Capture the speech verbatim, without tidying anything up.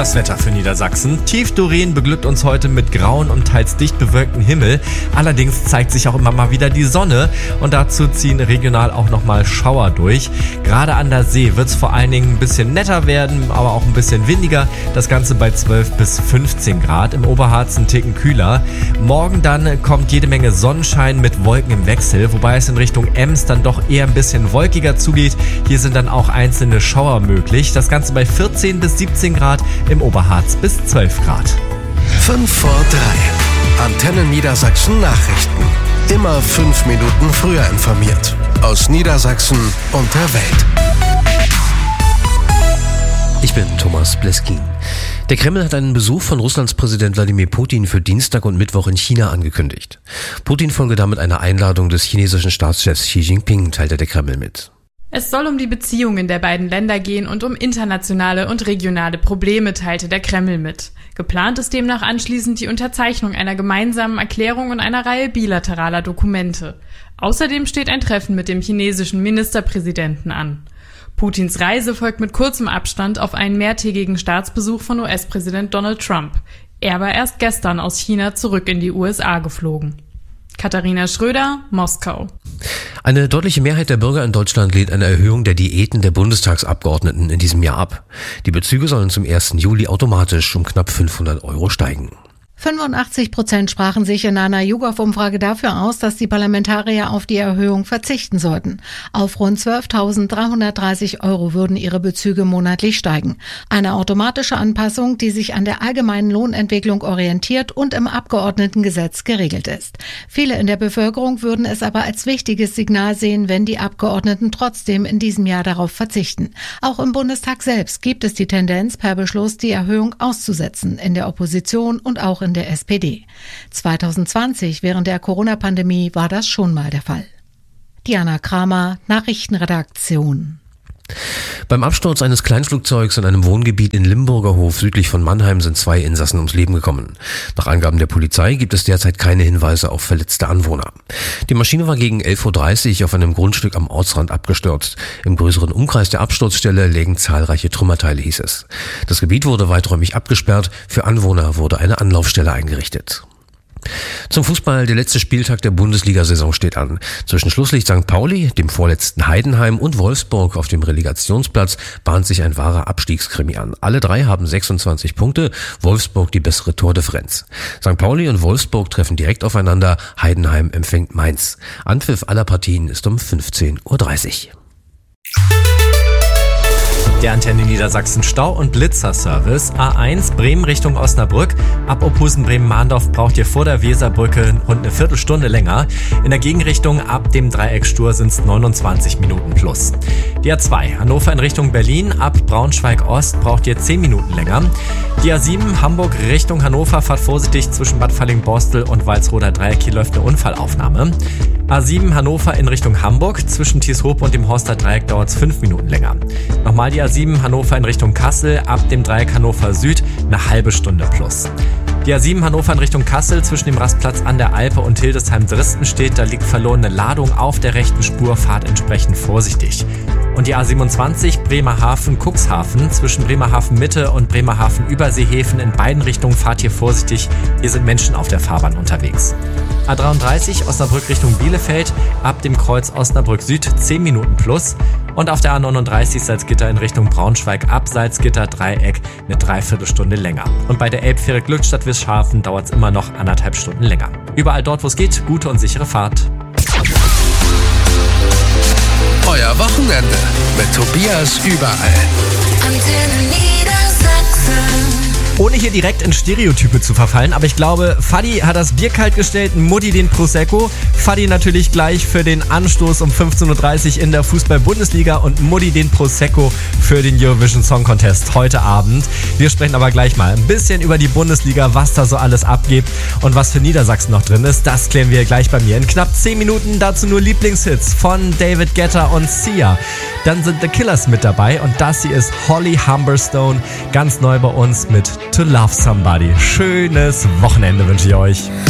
Das Wetter für Niedersachsen. Tief Doreen beglückt uns heute mit grauen und teils dicht bewölktem Himmel. Allerdings zeigt sich auch immer mal wieder die Sonne und dazu ziehen regional auch nochmal Schauer durch. Gerade an der See wird es vor allen Dingen ein bisschen netter werden, aber auch ein bisschen windiger. Das Ganze bei zwölf bis fünfzehn Grad. Im Oberharz ein Ticken kühler. Morgen dann kommt jede Menge Sonnenschein mit Wolken im Wechsel, wobei es in Richtung Ems dann doch eher ein bisschen wolkiger zugeht. Hier sind dann auch einzelne Schauer möglich. Das Ganze bei vierzehn bis siebzehn Grad. Im Oberharz bis zwölf Grad. fünf vor drei. Antenne Niedersachsen Nachrichten. Immer fünf Minuten früher informiert. Aus Niedersachsen und der Welt. Ich bin Thomas Bleskin. Der Kreml hat einen Besuch von Russlands Präsident Wladimir Putin für Dienstag und Mittwoch in China angekündigt. Putin folge damit einer Einladung des chinesischen Staatschefs Xi Jinping, teilte der Kreml mit. Es soll um die Beziehungen der beiden Länder gehen und um internationale und regionale Probleme, teilte der Kreml mit. Geplant ist demnach anschließend die Unterzeichnung einer gemeinsamen Erklärung und einer Reihe bilateraler Dokumente. Außerdem steht ein Treffen mit dem chinesischen Ministerpräsidenten an. Putins Reise folgt mit kurzem Abstand auf einen mehrtägigen Staatsbesuch von U S-Präsident Donald Trump. Er war erst gestern aus China zurück in die U S A geflogen. Katharina Schröder, Moskau. Eine deutliche Mehrheit der Bürger in Deutschland lehnt eine Erhöhung der Diäten der Bundestagsabgeordneten in diesem Jahr ab. Die Bezüge sollen zum ersten Juli automatisch um knapp fünfhundert Euro steigen. fünfundachtzig Prozent sprachen sich in einer YouGov-Umfrage dafür aus, dass die Parlamentarier auf die Erhöhung verzichten sollten. Auf rund zwölftausenddreihundertdreißig Euro würden ihre Bezüge monatlich steigen. Eine automatische Anpassung, die sich an der allgemeinen Lohnentwicklung orientiert und im Abgeordnetengesetz geregelt ist. Viele in der Bevölkerung würden es aber als wichtiges Signal sehen, wenn die Abgeordneten trotzdem in diesem Jahr darauf verzichten. Auch im Bundestag selbst gibt es die Tendenz, per Beschluss die Erhöhung auszusetzen, in der Opposition und auch in der S P D. zwanzig zwanzig, während der Corona-Pandemie, war das schon mal der Fall. Diana Kramer, Nachrichtenredaktion. Beim Absturz eines Kleinflugzeugs in einem Wohngebiet in Limburgerhof südlich von Mannheim sind zwei Insassen ums Leben gekommen. Nach Angaben der Polizei gibt es derzeit keine Hinweise auf verletzte Anwohner. Die Maschine war gegen elf Uhr dreißig auf einem Grundstück am Ortsrand abgestürzt. Im größeren Umkreis der Absturzstelle lägen zahlreiche Trümmerteile, hieß es. Das Gebiet wurde weiträumig abgesperrt. Für Anwohner wurde eine Anlaufstelle eingerichtet. Zum Fußball, der letzte Spieltag der Bundesliga-Saison steht an. Zwischen Schlusslicht Sankt Pauli, dem vorletzten Heidenheim und Wolfsburg auf dem Relegationsplatz bahnt sich ein wahrer Abstiegskrimi an. Alle drei haben sechsundzwanzig Punkte, Wolfsburg die bessere Tordifferenz. Sankt Pauli und Wolfsburg treffen direkt aufeinander, Heidenheim empfängt Mainz. Anpfiff aller Partien ist um fünfzehn Uhr dreißig. Der Antenne Niedersachsen Stau- und Blitzerservice. A eins Bremen Richtung Osnabrück. Ab Ophusen Bremen-Mahndorf braucht ihr vor der Weserbrücke rund eine Viertelstunde länger. In der Gegenrichtung ab dem Dreieck Stur sind es neunundzwanzig Minuten plus. Die A zwei Hannover in Richtung Berlin. Ab Braunschweig Ost braucht ihr zehn Minuten länger. Die A sieben Hamburg Richtung Hannover. Fahrt vorsichtig zwischen Bad Falling-Borstel und Walsroder Dreieck. Hier läuft eine Unfallaufnahme. A sieben Hannover in Richtung Hamburg. Zwischen Tieshope und dem Horster Dreieck dauert es fünf Minuten länger. Nochmal die A sieben Hannover in Richtung Kassel. Ab dem Dreieck Hannover Süd eine halbe Stunde plus. Die A sieben Hannover in Richtung Kassel zwischen dem Rastplatz an der Alpe und Hildesheim-Dristen steht. Da liegt verlorene Ladung auf der rechten Spur. Fahrt entsprechend vorsichtig. Und die A siebenundzwanzig Bremerhaven-Cuxhaven zwischen Bremerhaven-Mitte und Bremerhaven-Überseehäfen in beiden Richtungen fahrt hier vorsichtig. Hier sind Menschen auf der Fahrbahn unterwegs. A dreiunddreißig Osnabrück Richtung Bielefeld, ab dem Kreuz Osnabrück Süd zehn Minuten plus. Und auf der A neununddreißig Salzgitter in Richtung Braunschweig ab Salzgitter Dreieck eine Dreiviertelstunde länger. Und bei der Elbfähre Glückstadt-Wischhafen dauert es immer noch anderthalb Stunden länger. Überall dort, wo es geht, gute und sichere Fahrt. Euer Wochenende mit Tobias überall. Antenne Niedersachsen. Ohne hier direkt in Stereotype zu verfallen, aber ich glaube, Fadi hat das Bier kalt gestellt, Mutti den Prosecco. Fadi natürlich gleich für den Anstoß um fünfzehn Uhr dreißig in der Fußball-Bundesliga und Mutti den Prosecco für den Eurovision Song Contest heute Abend. Wir sprechen aber gleich mal ein bisschen über die Bundesliga, was da so alles abgeht und was für Niedersachsen noch drin ist. Das klären wir gleich bei mir in knapp zehn Minuten. Dazu nur Lieblingshits von David Guetta und Sia. Dann sind The Killers mit dabei und das hier ist Holly Humberstone, ganz neu bei uns mit To Love Somebody. Schönes Wochenende wünsche ich euch.